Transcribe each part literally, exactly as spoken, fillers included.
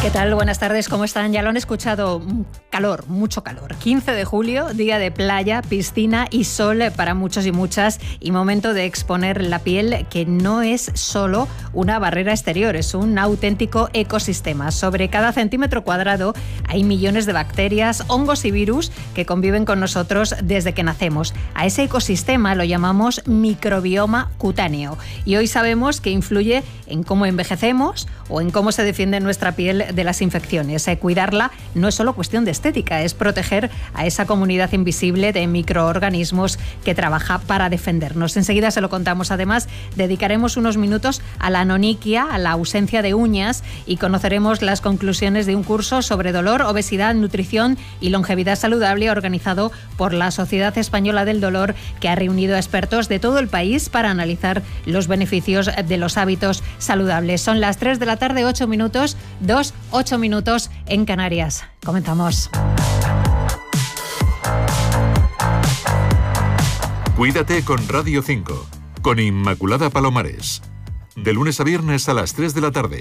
¿Qué tal? Buenas tardes, ¿cómo están? Ya lo han escuchado, calor, mucho calor. quince de julio, día de playa, piscina y sol para muchos y muchas, y momento de exponer la piel, que no es solo una barrera exterior, es un auténtico ecosistema. Sobre cada centímetro cuadrado hay millones de bacterias, hongos y virus que conviven con nosotros desde que nacemos. A ese ecosistema lo llamamos microbioma cutáneo, y hoy sabemos que influye en cómo envejecemos o en cómo se defiende nuestra piel de las infecciones. Eh, cuidarla no es solo cuestión de estética, es proteger a esa comunidad invisible de microorganismos que trabaja para defendernos. Enseguida se lo contamos. Además, dedicaremos unos minutos a la anonyquia, a la ausencia de uñas, y conoceremos las conclusiones de un curso sobre dolor, obesidad, nutrición y longevidad saludable organizado por la Sociedad Española del Dolor, que ha reunido a expertos de todo el país para analizar los beneficios de los hábitos saludables. Son las tres de la tarde, ocho minutos, dos, ocho minutos en Canarias. Comenzamos. Cuídate con Radio cinco, con Inmaculada Palomares. De lunes a viernes a las tres de la tarde.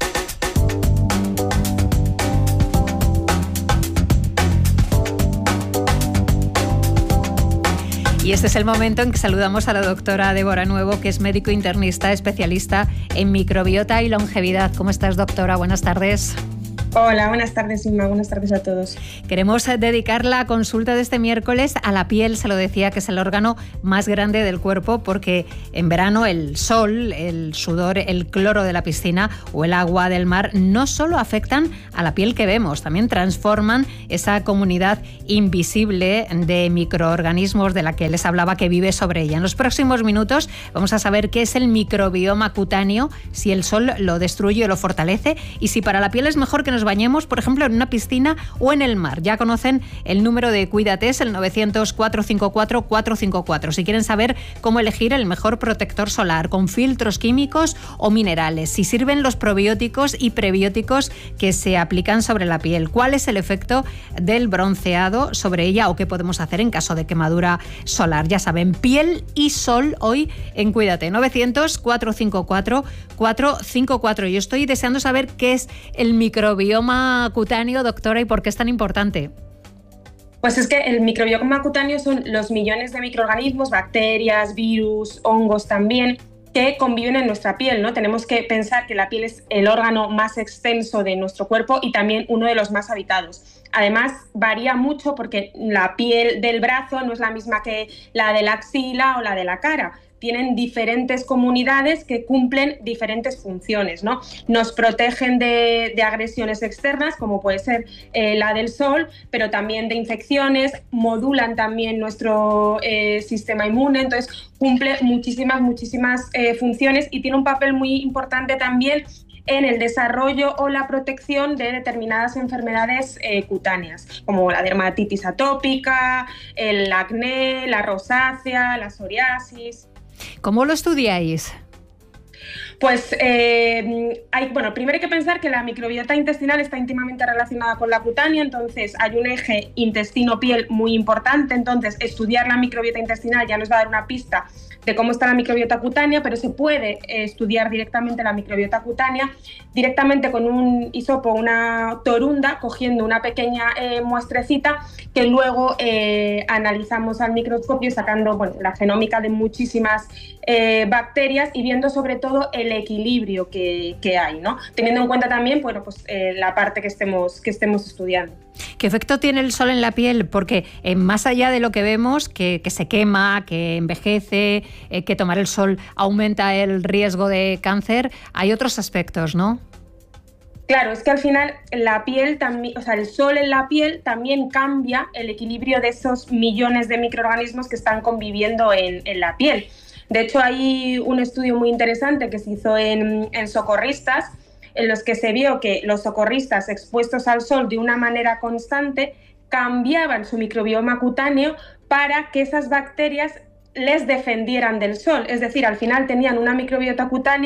Y este es el momento en que saludamos a la doctora Débora Nuevo, que es médico internista especialista en microbiota y longevidad. ¿Cómo estás, doctora? Buenas tardes. Hola, buenas tardes, Inma. Buenas tardes a todos. Queremos dedicar la consulta de este miércoles a la piel. Se lo decía, que es el órgano más grande del cuerpo, porque en verano el sol, el sudor, el cloro de la piscina o el agua del mar no solo afectan a la piel que vemos, también transforman esa comunidad invisible de microorganismos de la que les hablaba, que vive sobre ella. En los próximos minutos vamos a saber qué es el microbioma cutáneo, si el sol lo destruye o lo fortalece, y si para la piel es mejor que nos bañemos, por ejemplo, en una piscina o en el mar. Ya conocen el número de Cuídate, es el novecientos, cuatro cinco cuatro, cuatro cinco cuatro. Si quieren saber cómo elegir el mejor protector solar, con filtros químicos o minerales, si sirven los probióticos y prebióticos que se aplican sobre la piel, cuál es el efecto del bronceado sobre ella o qué podemos hacer en caso de quemadura solar. Ya saben, piel y sol hoy en Cuídate. novecientos, cuatro cinco cuatro, cuatro cinco cuatro. Yo estoy deseando saber qué es el microbioma cutáneo, doctora, y por qué es tan importante. Pues es que el microbioma cutáneo son los millones de microorganismos, bacterias, virus, hongos también, que conviven en nuestra piel, ¿no? Tenemos que pensar que la piel es el órgano más extenso de nuestro cuerpo y también uno de los más habitados. Además, varía mucho porque la piel del brazo no es la misma que la de la axila o la de la cara. Tienen diferentes comunidades que cumplen diferentes funciones, ¿no? Nos protegen de, de agresiones externas, como puede ser eh, la del sol, pero también de infecciones, modulan también nuestro eh, sistema inmune, entonces cumple muchísimas, muchísimas eh, funciones, y tiene un papel muy importante también en el desarrollo o la protección de determinadas enfermedades eh, cutáneas, como la dermatitis atópica, el acné, la rosácea, la psoriasis. ¿Cómo lo estudiáis? Pues eh, hay, bueno, primero hay que pensar que la microbiota intestinal está íntimamente relacionada con la cutánea, entonces hay un eje intestino-piel muy importante, entonces estudiar la microbiota intestinal ya nos va a dar una pista de cómo está la microbiota cutánea, pero se puede eh, estudiar directamente la microbiota cutánea directamente con un hisopo, una torunda, cogiendo una pequeña eh, muestrecita que luego eh, analizamos al microscopio, sacando, bueno, la genómica de muchísimas eh, bacterias y viendo sobre todo el equilibrio que, que hay, ¿no? Teniendo en cuenta también, bueno, pues, eh, la parte que estemos, que estemos estudiando. ¿Qué efecto tiene el sol en la piel? Porque eh, más allá de lo que vemos, que, que se quema, que envejece, eh, que tomar el sol aumenta el riesgo de cáncer, hay otros aspectos, ¿no? Claro, es que al final la piel también, o sea, el sol en la piel también cambia el equilibrio de esos millones de microorganismos que están conviviendo en, en la piel. De hecho, hay un estudio muy interesante que se hizo en, en socorristas, en los que se vio que los socorristas expuestos al sol de una manera constante cambiaban su microbioma cutáneo para que esas bacterias les defendieran del sol. Es decir, al final tenían una microbiota cutánea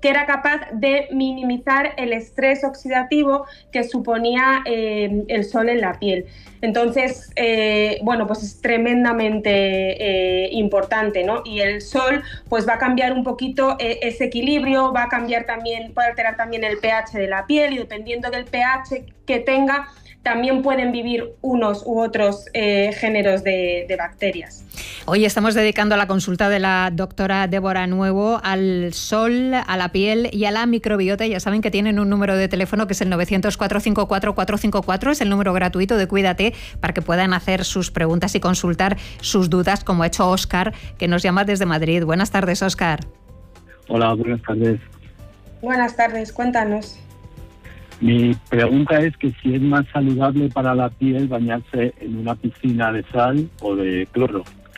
que era capaz de minimizar el estrés oxidativo que suponía eh, el sol en la piel. Entonces, eh, bueno, pues es tremendamente eh, importante, ¿no? Y el sol pues va a cambiar un poquito eh, ese equilibrio, va a cambiar también, puede alterar también el pH de la piel, y dependiendo del pH que tenga, también pueden vivir unos u otros eh, géneros de, de bacterias. Hoy estamos dedicando la consulta de la doctora Débora Nuevo al sol, a la piel y a la microbiota. Ya saben que tienen un número de teléfono que es el novecientos, cuatrocientos cincuenta y cuatro, cuatrocientos cincuenta y cuatro, es el número gratuito de Cuídate, para que puedan hacer sus preguntas y consultar sus dudas, como ha hecho Óscar, que nos llama desde Madrid. Buenas tardes, Óscar. Hola, buenas tardes. Buenas tardes, cuéntanos. Mi pregunta es que si es más saludable para la piel bañarse en una piscina de sal o de cloro.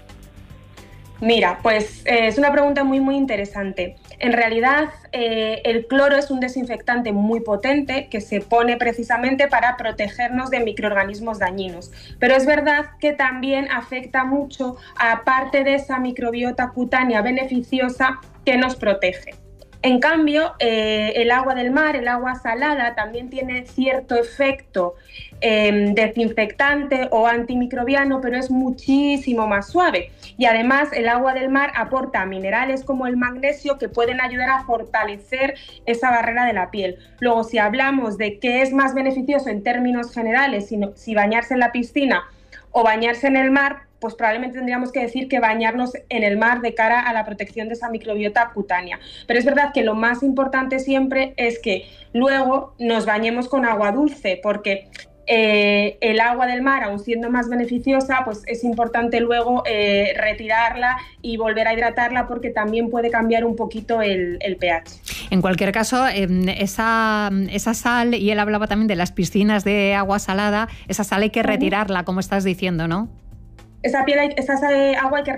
Mira, pues eh, es una pregunta muy muy interesante. En realidad eh, el cloro es un desinfectante muy potente que se pone precisamente para protegernos de microorganismos dañinos, pero es verdad que también afecta mucho a parte de esa microbiota cutánea beneficiosa que nos protege. En cambio, eh, el agua del mar, el agua salada, también tiene cierto efecto eh, desinfectante o antimicrobiano, pero es muchísimo más suave. Y además, el agua del mar aporta minerales como el magnesio que pueden ayudar a fortalecer esa barrera de la piel. Luego, si hablamos de qué es más beneficioso en términos generales, si, no, si bañarse en la piscina o bañarse en el mar, pues probablemente tendríamos que decir que bañarnos en el mar de cara a la protección de esa microbiota cutánea. Pero es verdad que lo más importante siempre es que luego nos bañemos con agua dulce, porque eh, el agua del mar, aun siendo más beneficiosa, pues es importante luego eh, retirarla y volver a hidratarla, porque también puede cambiar un poquito el, el pH. En cualquier caso, eh, esa, esa sal, y él hablaba también de las piscinas de agua salada, esa sal hay que retirarla, como estás diciendo, ¿no? Esa, piel hay, esa agua hay que